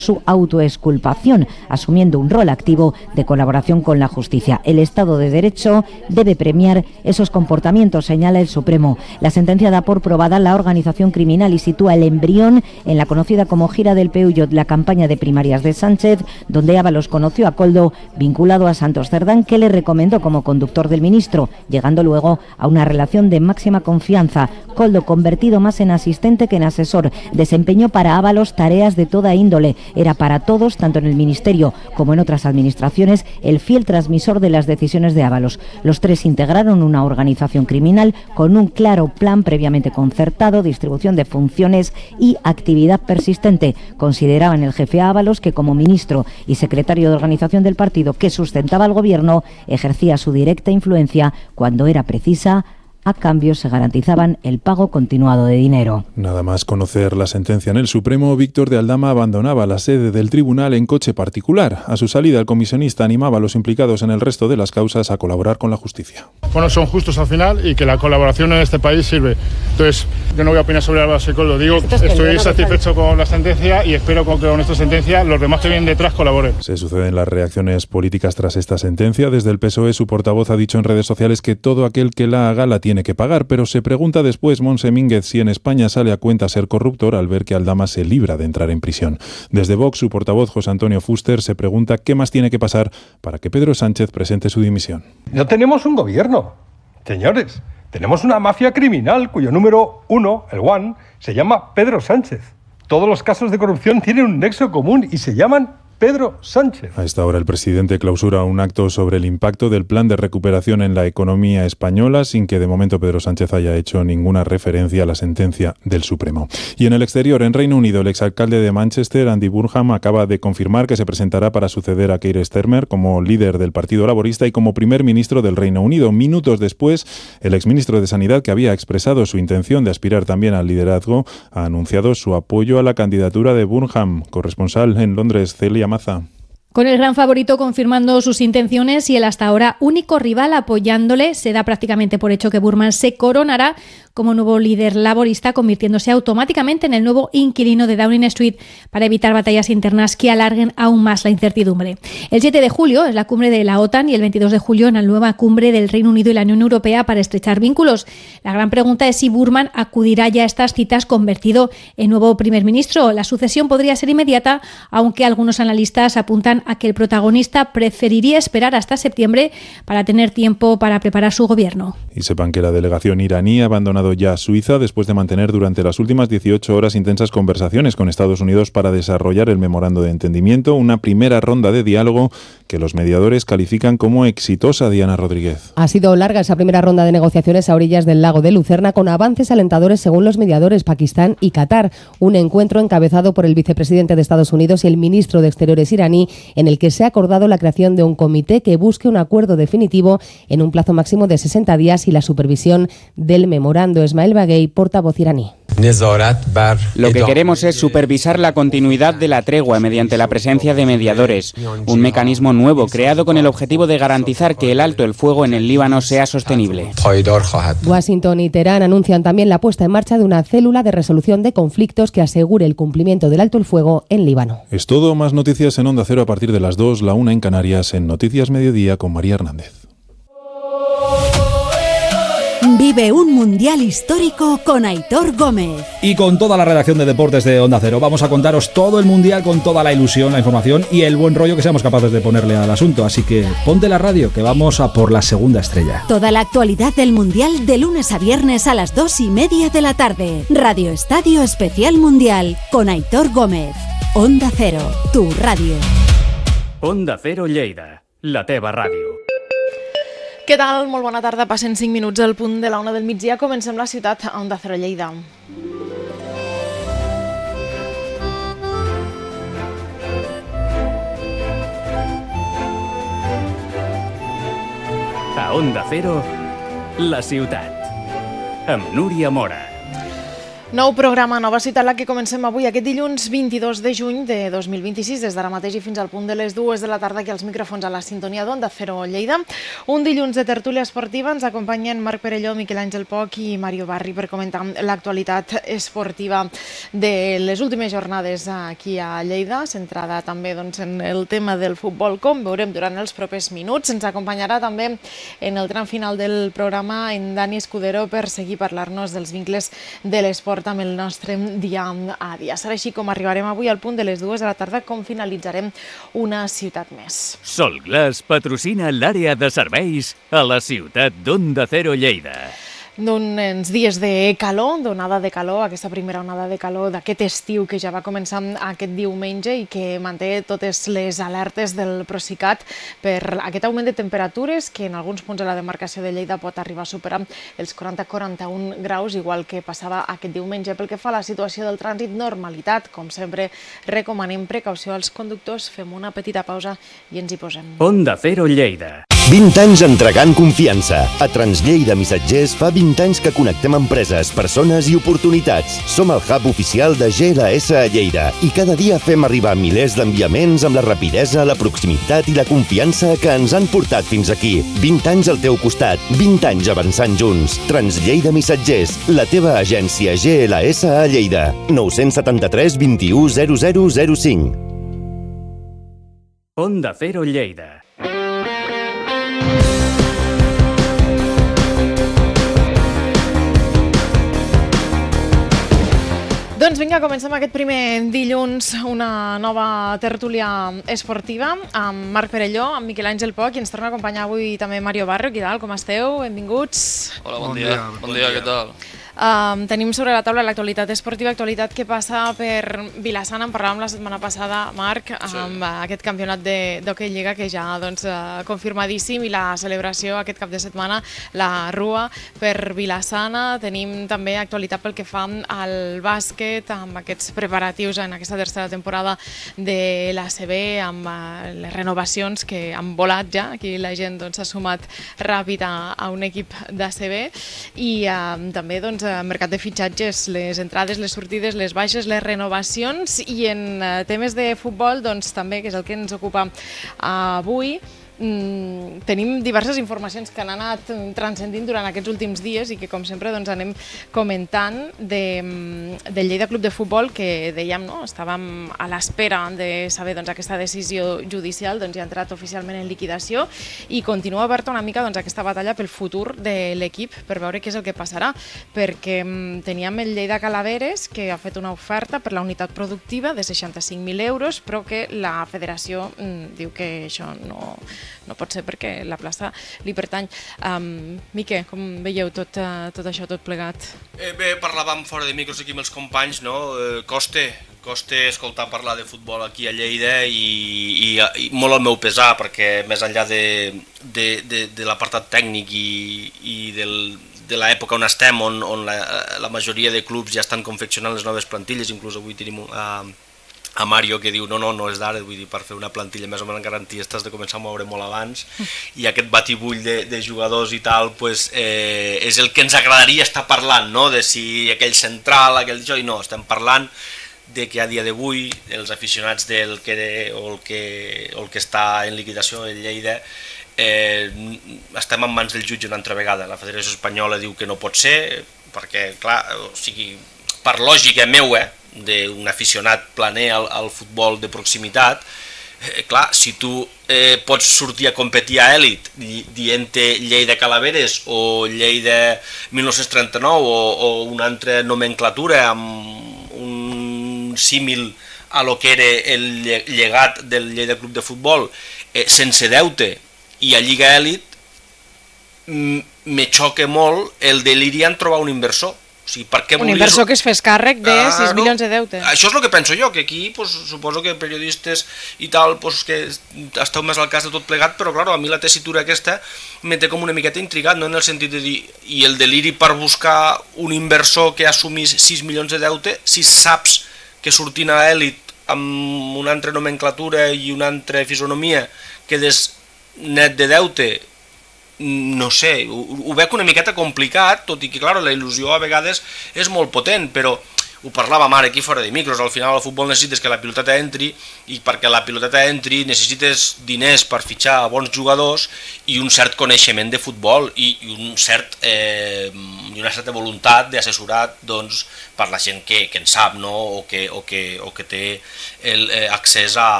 su autoexculpación, asumiendo un rol activo de colaboración con la justicia. El Estado de Derecho debe premiar esos comportamientos, señala el Supremo. La sentencia da por probada la organización criminal y sitúa el embrión en la conocida como gira del Peuyot, la campaña de primarias de Sánchez, donde Ábalos conoció a Koldo vinculado a Santos Cerdán, que le recomendó como conductor del ministro, llegando luego a una relación de máxima confianza. Koldo, convertido más en asistente que en asesor, desempeñó para Ábalos tareas de toda índole. Era para todos, tanto en el Ministerio como en otras administraciones, el fiel transmisor de las decisiones de Ábalos. Los tres integraron una organización criminal con un claro plan previamente concertado, distribución de funciones y actividad persistente. Consideraban el jefe Ábalos que, como ministro y secretario de organización del partido que sustentaba al gobierno, ejercía su directa influencia cuando era precisa. A cambio se garantizaban el pago continuado de dinero. Nada más conocer la sentencia en el Supremo, Víctor de Aldama abandonaba la sede del tribunal en coche particular. A su salida, el comisionista animaba a los implicados en el resto de las causas a colaborar con la justicia. Bueno, son justos al final y que la colaboración en este país sirve. Entonces, yo no voy a opinar sobre Álvaro Secol, lo digo, estoy satisfecho con la sentencia y espero que con esta sentencia los demás que vienen detrás colaboren. Se suceden las reacciones políticas tras esta sentencia. Desde el PSOE, su portavoz ha dicho en redes sociales que todo aquel que la haga la tiene que pagar, pero se pregunta después Montse Mínguez si en España sale a cuenta ser corruptor al ver que Aldama se libra de entrar en prisión. Desde Vox, su portavoz José Antonio Fuster se pregunta qué más tiene que pasar para que Pedro Sánchez presente su dimisión. No tenemos un gobierno, señores. Tenemos una mafia criminal cuyo número uno, el One, se llama Pedro Sánchez. Todos los casos de corrupción tienen un nexo común y se llaman Pedro Sánchez. A esta hora el presidente clausura un acto sobre el impacto del plan de recuperación en la economía española, sin que de momento Pedro Sánchez haya hecho ninguna referencia a la sentencia del Supremo. Y en el exterior, en Reino Unido, el exalcalde de Manchester, Andy Burnham, acaba de confirmar que se presentará para suceder a Keir Starmer como líder del Partido Laborista y como primer ministro del Reino Unido. Minutos después, el exministro de Sanidad, que había expresado su intención de aspirar también al liderazgo, ha anunciado su apoyo a la candidatura de Burnham. Corresponsal en Londres, Celia Maza. Con el gran favorito confirmando sus intenciones y el hasta ahora único rival apoyándole, se da prácticamente por hecho que Burnham se coronará como nuevo líder laborista, convirtiéndose automáticamente en el nuevo inquilino de Downing Street para evitar batallas internas que alarguen aún más la incertidumbre. El 7 de julio es la cumbre de la OTAN y el 22 de julio en la nueva cumbre del Reino Unido y la Unión Europea para estrechar vínculos. La gran pregunta es si Burnham acudirá ya a estas citas convertido en nuevo primer ministro. La sucesión podría ser inmediata, aunque algunos analistas apuntan a que el protagonista preferiría esperar hasta septiembre para tener tiempo para preparar su gobierno. Y sepan que la delegación iraní ha abandonado ya Suiza después de mantener durante las últimas 18 horas intensas conversaciones con Estados Unidos para desarrollar el memorando de entendimiento, una primera ronda de diálogo que los mediadores califican como exitosa. Diana Rodríguez. Ha sido larga esa primera ronda de negociaciones a orillas del lago de Lucerna, con avances alentadores según los mediadores Pakistán y Qatar. Un encuentro encabezado por el vicepresidente de Estados Unidos y el ministro de Exteriores iraní, en el que se ha acordado la creación de un comité que busque un acuerdo definitivo en un plazo máximo de 60 días y la supervisión del memorando. Esmael Baghei, portavoz iraní. Lo que queremos es supervisar la continuidad de la tregua mediante la presencia de mediadores, un mecanismo nuevo creado con el objetivo de garantizar que el alto el fuego en el Líbano sea sostenible. Washington y Teherán anuncian también la puesta en marcha de una célula de resolución de conflictos que asegure el cumplimiento del alto el fuego en Líbano. Es todo, más noticias en Onda Cero a partir de las 2, la 1 en Canarias, en Noticias Mediodía con María Hernández. Vive un mundial histórico con Aitor Gómez. Y con toda la redacción de deportes de Onda Cero vamos a contaros todo el mundial con toda la ilusión, la información y el buen rollo que seamos capaces de ponerle al asunto. Así que ponte la radio, que vamos a por la segunda estrella. Toda la actualidad del mundial de lunes a viernes a las 2:30 de la tarde. Radio Estadio Especial Mundial con Aitor Gómez. Onda Cero, tu radio. Onda Cero Lleida, la teva ràdio. Què tal? Molt bona tarda. Passen 5 minuts al punt de la 1 del migdia. Comencem la ciutat a Onda Cero Lleida. A Onda Cero, la ciutat. Amb Núria Mora. Nou programa, nova ciutat, la que comencem avui, aquest dilluns 22 de juny de 2026, des d'ara mateix i fins al punt de les 2 de la tarda, aquí als micròfons a la sintonia d'Onda Cero Lleida. Un dilluns de tertúlia esportiva, ens acompanyen Marc Perelló, Miquel Àngel Poch i Mario Barri per comentar l'actualitat esportiva de les últimes jornades aquí a Lleida, centrada també en el tema del futbol, com veurem durant els propers minuts. Ens acompanyarà també en el tram final del programa en Dani Escudero per seguir parlar-nos dels vincles de l'esport amb el nostre dia a dia. Serà així com arribarem avui al punt de les 2 de la tarda, com finalitzarem una ciutat més. Solglass patrocina l'àrea de serveis a la ciutat d'Onda Cero Lleida. D'uns dies de calor, d'onada de calor, aquesta primera onada de calor d'aquest estiu que ja va començar aquest diumenge i que manté totes les alertes del Procicat per aquest augment de temperatures que en alguns punts de la demarcació de Lleida pot arribar a superar els 40-41 graus, igual que passava aquest diumenge. Pel que fa a la situació del trànsit, normalitat. Com sempre, recomanem precaució als conductors. Fem una petita pausa i ens hi posem. Onda Cero Lleida. 20 anys entregant confiança. A Translleida Missatgers fa 20 anys que connectem empreses, persones i oportunitats. Som el hub oficial de GLS a Lleida i cada dia fem arribar milers d'enviaments amb la rapidesa, la proximitat i la confiança que ens han portat fins aquí. 20 anys al teu costat, 20 anys avançant junts. Translleida Missatgers, la teva agència GLS a Lleida. 973 21 0005. Onda Cero Lleida. Doncs vinga, comencem aquest primer dilluns una nova tertúlia esportiva amb Marc Perelló, amb Miquel Àngel Poch, i ens torna a acompanyar avui també Mario Barrio. Què tal, com esteu? Benvinguts. Hola, bon dia. Bon dia, què tal? Tenim sobre la taula l'actualitat esportiva, actualitat que passa per Vila-sana. En parlàvem la setmana passada, Marc, amb aquest campionat d'hoquei Lliga que ja confirmadíssim, i la celebració aquest cap de setmana, la Rua per Vila-sana. Tenim també actualitat pel que fa al bàsquet, amb aquests preparatius en aquesta tercera temporada de l'ACB, amb les renovacions que han volat ja, aquí la gent s'ha sumat ràpid a un equip d'ACB, i també mercat de fitxatges, les entrades, les sortides, les baixes, les renovacions, i en temes de futbol també, que és el que ens ocupa avui, tenim diverses informacions que han anat transcendint durant aquests últims dies i que, com sempre, anem comentant del Lleida Club de Futbol, que dèiem, estàvem a l'espera de saber aquesta decisió judicial, ja ha entrat oficialment en liquidació i continua oberta una mica aquesta batalla pel futur de l'equip per veure què és el que passarà, perquè teníem el Lleida Calaveres, que ha fet una oferta per la unitat productiva de 65.000 euros, però que la federació diu que això no pot ser perquè la plaça li pertany. Miquel, com veieu tot això, tot plegat? Bé, parlàvem fora de micros aquí amb els companys, costa escoltar parlar de futbol aquí a Lleida i molt al meu pesar, perquè més enllà de l'apartat tècnic i de l'època on estem, on la majoria de clubs ja estan confeccionant les noves plantilles, inclús avui tenim a Mario que diu no és d'ara, vull dir, per fer una plantilla més o menys en garanties t'has de començar a moure molt abans, i aquest batibull de jugadors i tal és el que ens agradaria estar parlant, de si aquell central, i no, estem parlant de que a dia d'avui els aficionats el que està en liquidació en Lleida estem en mans del jutge una altra vegada. La Federació Espanyola diu que no pot ser, perquè clar, per lògica meua, d'un aficionat planer al futbol de proximitat, clar, si tu pots sortir a competir a èlit dient-te Lleida Calaveres o Lleida 1939 o una altra nomenclatura amb un símil a lo que era el llegat del Lleida Club de Futbol sense deute i a Lliga Èlit, me xoca molt el deliri en trobar un inversor. Un inversor que es fes càrrec de 6 milions de deute. Això és el que penso jo, que aquí suposo que periodistes i tal, que esteu més al cas de tot plegat, però clar, a mi la tessitura aquesta me té com una miqueta intrigat, en el sentit de dir, i el deliri per buscar un inversor que assumís 6 milions de deute, si saps que sortint a èlit amb una altra nomenclatura i una altra fisonomia quedes net de deute, no sé, ho veig una miqueta complicat, tot i que, clar, la il·lusió a vegades és molt potent, però ho parlàvem ara aquí fora de micros, al final el futbol necessites que la piloteta entri, i perquè la piloteta entri necessites diners per fitxar bons jugadors i un cert coneixement de futbol i una certa voluntat d'assessorat, doncs, per la gent que en sap, no? o que té accés a